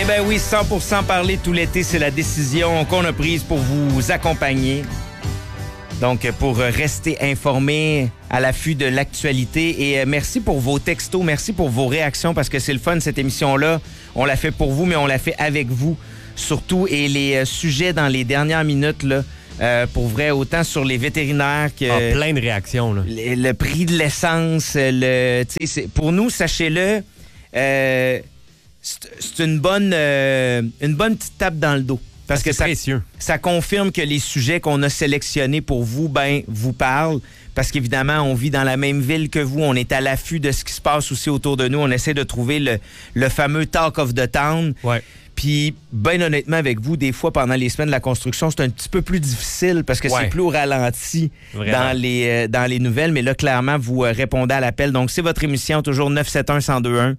ben oui, 100% parler tout l'été, c'est la décision qu'on a prise pour vous accompagner. Donc, pour rester informé à l'affût de l'actualité. Et merci pour vos textos, merci pour vos réactions, parce que c'est le fun, cette émission-là. On l'a fait pour vous, mais on l'a fait avec vous, surtout. Et les sujets dans les dernières minutes, là, pour vrai, autant sur les vétérinaires que... plein de réactions, là. Le prix de l'essence, pour nous, sachez-le, c'est une bonne petite tape dans le dos. Parce que ça confirme que les sujets qu'on a sélectionnés pour vous, vous parlent. Parce qu'évidemment, on vit dans la même ville que vous. On est à l'affût de ce qui se passe aussi autour de nous. On essaie de trouver le fameux Talk of the Town. Ouais. Puis, bien honnêtement, avec vous, des fois, pendant les semaines de la construction, c'est un petit peu plus difficile parce que c'est plus au ralenti dans les nouvelles. Mais là, clairement, vous répondez à l'appel. Donc, c'est votre émission, toujours 971-1021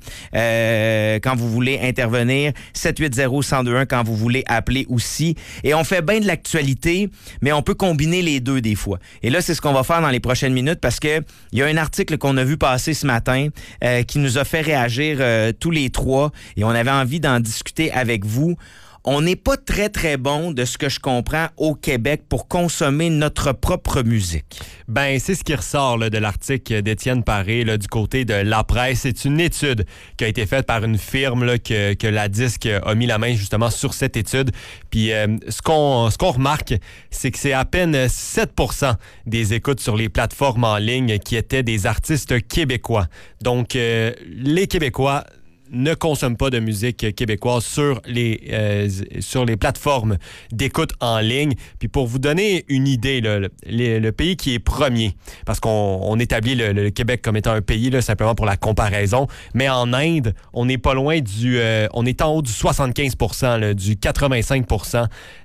quand vous voulez intervenir, 780-1021 quand vous voulez appeler aussi. Et on fait bien de l'actualité, mais on peut combiner les deux des fois. Et là, c'est ce qu'on va faire dans les prochaines minutes parce que il y a un article qu'on a vu passer ce matin qui nous a fait réagir tous les trois et on avait envie d'en discuter avec vous. On n'est pas très, très bon, de ce que je comprends, au Québec pour consommer notre propre musique. Ben, c'est ce qui ressort là, de l'article d'Étienne Paré là, du côté de La Presse. C'est une étude qui a été faite par une firme là, que la Disque a mis la main justement sur cette étude. Puis ce qu'on remarque, c'est que c'est à peine 7% des écoutes sur les plateformes en ligne qui étaient des artistes québécois. Donc, les Québécois ne consomment pas de musique québécoise sur les plateformes d'écoute en ligne. Puis pour vous donner une idée, là, le pays qui est premier, parce qu'on établit le Québec comme étant un pays, là, simplement pour la comparaison, mais en Inde, on n'est pas loin on est en haut du 75%, là, du 85%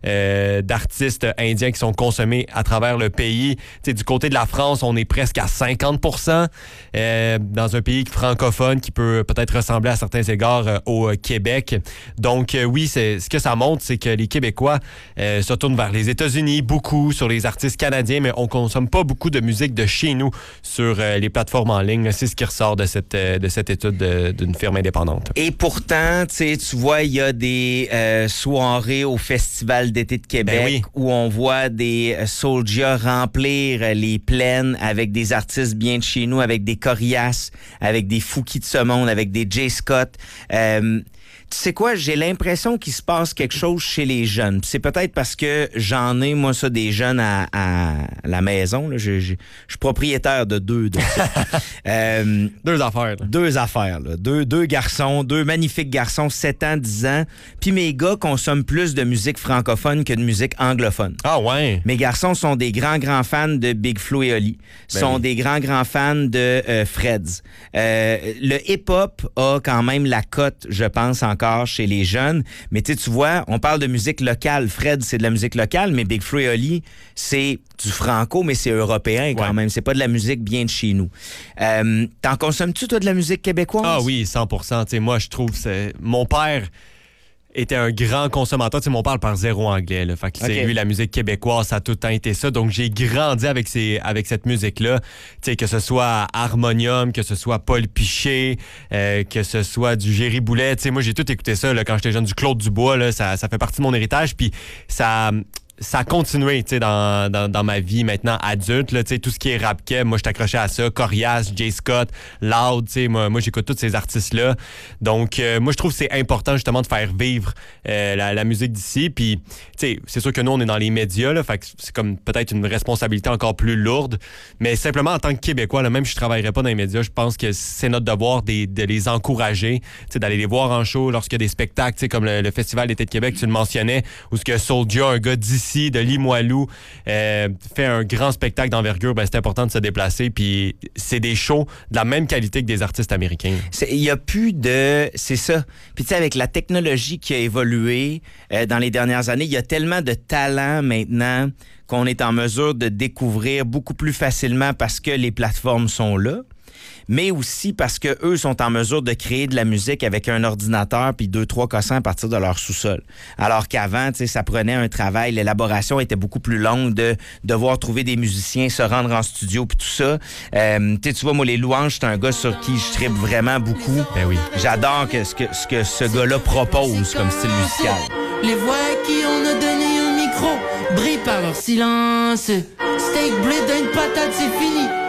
d'artistes indiens qui sont consommés à travers le pays. T'sais, du côté de la France, on est presque à 50%. Dans un pays francophone qui peut peut-être ressembler à certains égards au Québec. Donc oui, ce que ça montre, c'est que les Québécois se tournent vers les États-Unis, beaucoup sur les artistes canadiens, mais on consomme pas beaucoup de musique de chez nous sur les plateformes en ligne. C'est ce qui ressort de cette étude d'une firme indépendante. Et pourtant, tu vois, il y a des soirées au Festival d'été de Québec où on voit des Soulja remplir les plaines avec des artistes bien de chez nous, avec des Corias, avec des Fouki de ce monde, avec des J. Scott. Tu sais quoi, j'ai l'impression qu'il se passe quelque chose chez les jeunes. C'est peut-être parce que j'en ai, moi, ça, des jeunes à la maison. Là. Je suis propriétaire de deux. Deux affaires. Là. Deux affaires. Là. Deux garçons, deux magnifiques garçons, 7 ans, 10 ans. Puis mes gars consomment plus de musique francophone que de musique anglophone. Ah ouais? Mes garçons sont des grands fans de Big Flo et Oli. Sont des grands fans de Freds. Le hip-hop a quand même la cote, je pense, encore chez les jeunes. Mais tu vois, on parle de musique locale. Fred, c'est de la musique locale, mais Big Flo et Oli, c'est du franco, mais c'est européen quand même. C'est pas de la musique bien de chez nous. T'en consommes-tu, toi, de la musique québécoise? Ah oui, 100%. T'sais, moi, je trouve que mon père était un grand consommateur. Tu sais, mon père parle zéro anglais. Là. Fait que, lui, la musique québécoise, ça a tout le temps été ça. Donc, j'ai grandi avec cette musique-là. Tu sais, que ce soit Harmonium, que ce soit Paul Piché, que ce soit du Géry Boulet. Tu sais, moi, j'ai tout écouté ça là, quand j'étais jeune, du Claude Dubois. Là, ça fait partie de mon héritage. Puis, ça a continué, tu sais, dans ma vie maintenant adulte, là, tu sais, tout ce qui est rap keb, moi je t'accrochais à ça, Corias, J. Scott, Loud, tu sais, moi j'écoute tous ces artistes-là. Donc moi je trouve que c'est important justement de faire vivre la musique d'ici. Puis, tu sais, c'est sûr que nous on est dans les médias, là, fait que c'est comme peut-être une responsabilité encore plus lourde, mais simplement en tant que Québécois, là, même si je travaillerais pas dans les médias, je pense que c'est notre devoir de les encourager, tu sais, d'aller les voir en show lorsqu'il y a des spectacles, tu sais, comme le Festival d'été de Québec, tu le mentionnais, où ce que Soulja, un gars d'ici, de Limoilou, fait un grand spectacle d'envergure, c'est important de se déplacer. Puis c'est des shows de la même qualité que des artistes américains. Il n'y a plus de... C'est ça. Puis tu sais, avec la technologie qui a évolué dans les dernières années, il y a tellement de talent maintenant qu'on est en mesure de découvrir beaucoup plus facilement parce que les plateformes sont là. mais aussi parce que eux sont en mesure de créer de la musique avec un ordinateur puis 2-3 cossins à partir de leur sous-sol. Alors qu'avant, tu sais, ça prenait un travail, l'élaboration était beaucoup plus longue de devoir trouver des musiciens, se rendre en studio puis tout ça. Tu vois, moi, les louanges, c'est un gars sur qui je tripe vraiment beaucoup. Ben oui. J'adore ce que ce gars-là propose comme style musical. Les voix à qui on a donné un micro brillent par leur silence. Steak blé d'une patate, c'est fini.